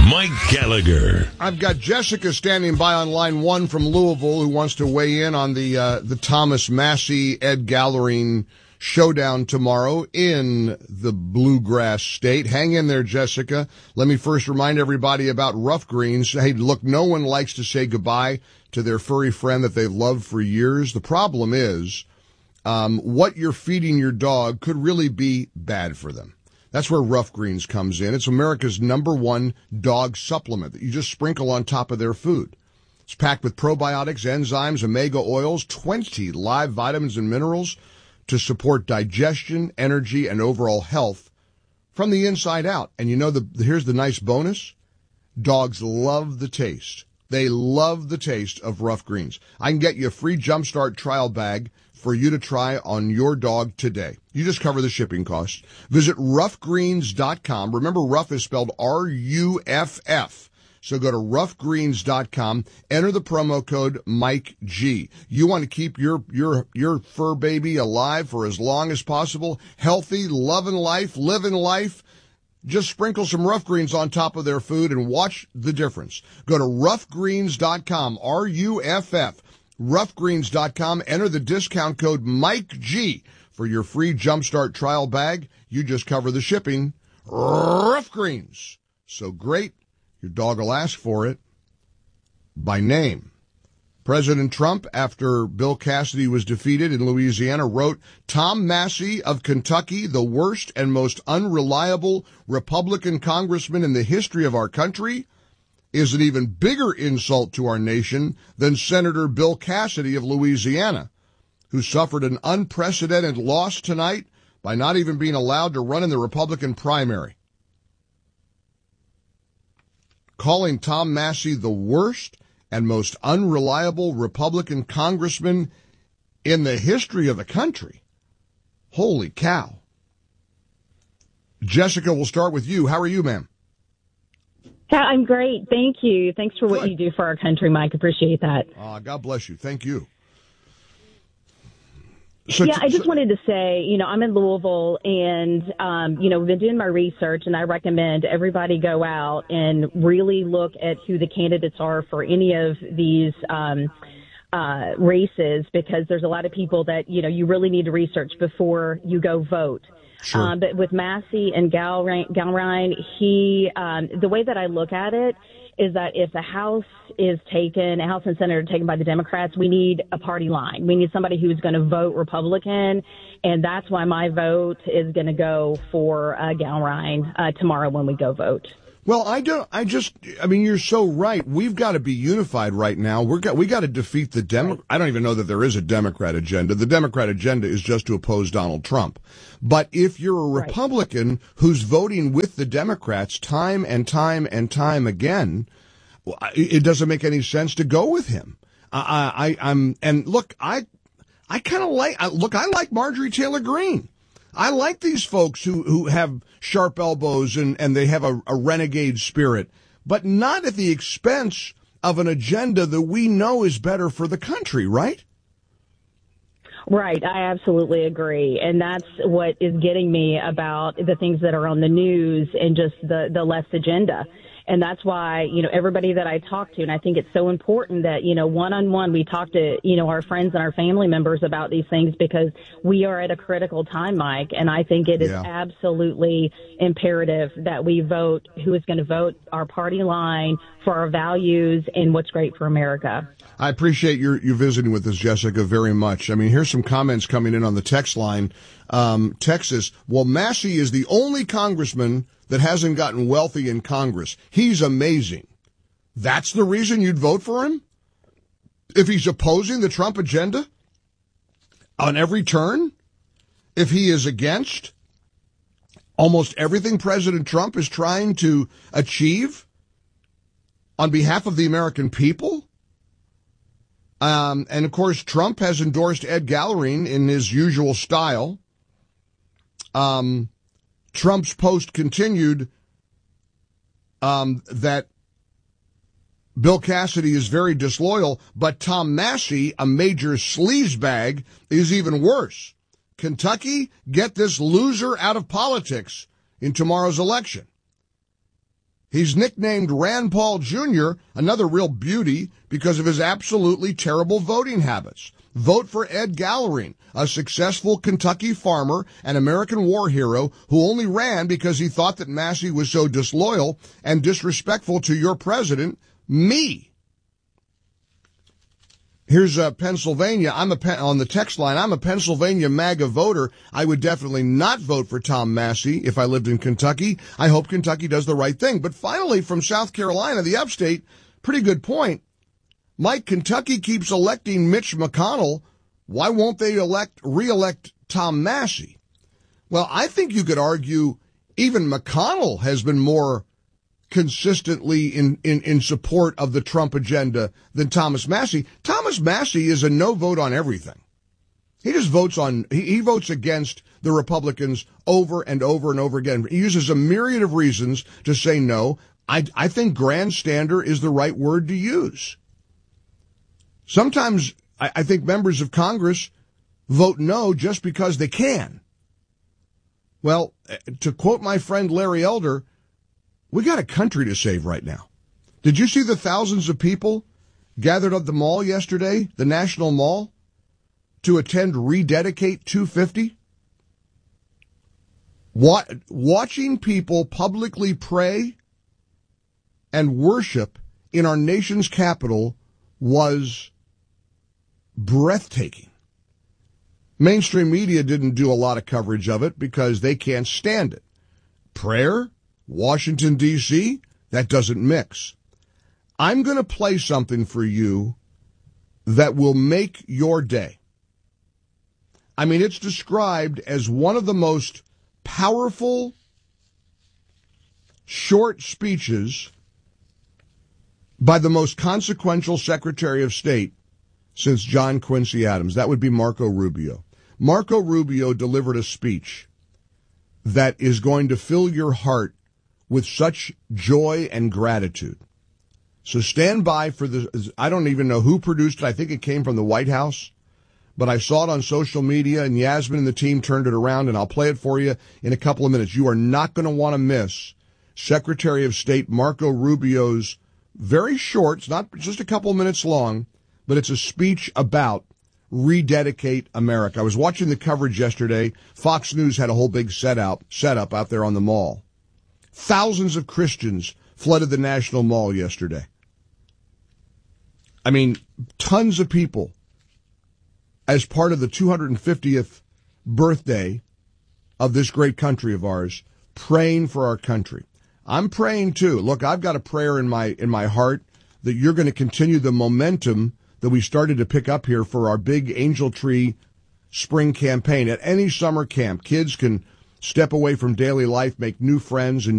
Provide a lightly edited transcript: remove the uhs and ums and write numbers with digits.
Mike Gallagher. I've got Jessica standing by on line one from Louisville who wants to weigh in on the Thomas Massie, Ed Gallerine showdown tomorrow in the Bluegrass State. Hang in there, Jessica. Let me first remind everybody about Rough Greens. Hey, look, no one likes to say goodbye to their furry friend that they've loved for years. The problem is, what you're feeding your dog could really be bad for them. That's where Rough Greens comes in. It's America's #1 dog supplement that you just sprinkle on top of their food. It's packed with probiotics, enzymes, omega oils, 20 live vitamins and minerals to support digestion, energy, and overall health from the inside out. And you know, here's the nice bonus. Dogs love the taste. They love the taste of Rough Greens. I can get you a free Jumpstart trial bag for you to try on your dog today. You just cover the shipping costs. Visit roughgreens.com. Remember, Rough is spelled R-U-F-F. So go to roughgreens.com, enter the promo code MikeG. You want to keep your fur baby alive for as long as possible, healthy, loving life, living life. Just sprinkle some Rough Greens on top of their food and watch the difference. Go to roughgreens.com, R-U-F-F. roughgreens.com, enter the discount code MikeG for your free Jumpstart trial bag. You just cover the shipping. Rough Greens. So great, your dog will ask for it by name. President Trump, after Bill Cassidy was defeated in Louisiana, wrote, Tom Massie of Kentucky, the worst and most unreliable Republican congressman in the history of our country, is an even bigger insult to our nation than Senator Bill Cassidy of Louisiana, who suffered an unprecedented loss tonight by not even being allowed to run in the Republican primary. Calling Tom Massie the worst and most unreliable Republican congressman in the history of the country. Holy cow. Jessica, we'll start with you. How are you, ma'am? Yeah, I'm great. Thank you. Thanks for what you do for our country, Mike. Appreciate that. God bless you. Thank you. I just wanted to say, I'm in Louisville and, we've been doing my research and I recommend everybody go out and really look at who the candidates are for any of these races, because there's a lot of people that, you really need to research before you go vote. Sure. But with Massie and Gallerine, the way that I look at it is that if the House and Senate are taken by the Democrats, we need a party line. We need somebody who's going to vote Republican, and that's why my vote is going to go for Gallerine tomorrow when we go vote. Well, you're so right. We've got to be unified right now. we got to defeat the Democrat. I don't even know that there is a Democrat agenda. The Democrat agenda is just to oppose Donald Trump. But if you're a Republican who's voting with the Democrats time and time and time again, it doesn't make any sense to go with him. I like Marjorie Taylor Greene. I like these folks who have sharp elbows and they have a renegade spirit, but not at the expense of an agenda that we know is better for the country, right? Right. I absolutely agree. And that's what is getting me about the things that are on the news and just the left agenda. And that's why, everybody that I talk to, and I think it's so important that, one-on-one we talk to, our friends and our family members about these things, because we are at a critical time, Mike. And I think it is absolutely imperative that we vote who is going to vote our party line for our values and what's great for America. I appreciate you visiting with us, Jessica, very much. Here's some comments coming in on the text line. Texas, well, Massie is the only congressman that hasn't gotten wealthy in Congress. He's amazing. That's the reason you'd vote for him? If he's opposing the Trump agenda on every turn? If he is against almost everything President Trump is trying to achieve on behalf of the American people? And of course, Trump has endorsed Ed Gallerine in his usual style. Trump's post continued that Bill Cassidy is very disloyal, but Tom Massie, a major sleazebag, is even worse. Kentucky, get this loser out of politics in tomorrow's election. He's nicknamed Rand Paul Jr., another real beauty, because of his absolutely terrible voting habits. Vote for Ed Gallery, a successful Kentucky farmer and American war hero who only ran because he thought that Massey was so disloyal and disrespectful to your president, me. Here's Pennsylvania. On the text line, I'm a Pennsylvania MAGA voter. I would definitely not vote for Tom Massey if I lived in Kentucky. I hope Kentucky does the right thing. But finally, from South Carolina, the upstate, pretty good point. Mike, Kentucky keeps electing Mitch McConnell. Why won't they re-elect Tom Massey? Well, I think you could argue even McConnell has been more consistently in support of the Trump agenda than Thomas Massey. Thomas Massey is a no vote on everything. He just votes he votes against the Republicans over and over and over again. He uses a myriad of reasons to say no. I think grandstander is the right word to use. Sometimes I think members of Congress vote no just because they can. Well, to quote my friend Larry Elder, we got a country to save right now. Did you see the thousands of people gathered at the mall yesterday, the National Mall, to attend Rededicate 250? Watching people publicly pray and worship in our nation's capital was breathtaking. Mainstream media didn't do a lot of coverage of it because they can't stand it. Prayer? Washington, D.C., that doesn't mix. I'm going to play something for you that will make your day. I mean, it's described as one of the most powerful short speeches by the most consequential Secretary of State since John Quincy Adams. That would be Marco Rubio. Marco Rubio delivered a speech that is going to fill your heart with such joy and gratitude. So stand by for I don't even know who produced it. I think it came from the White House, but I saw it on social media, and Yasmin and the team turned it around, and I'll play it for you in a couple of minutes. You are not going to want to miss Secretary of State Marco Rubio's very short, it's not just a couple of minutes long, but it's a speech about Rededicate America. I was watching the coverage yesterday. Fox News had a whole big setup out there on the mall. Thousands of Christians flooded the National Mall yesterday. I mean, tons of people as part of the 250th birthday of this great country of ours, praying for our country. I'm praying too. Look, I've got a prayer in my heart that you're going to continue the momentum that we started to pick up here for our big Angel Tree spring campaign. At any summer camp, kids can step away from daily life, make new friends, and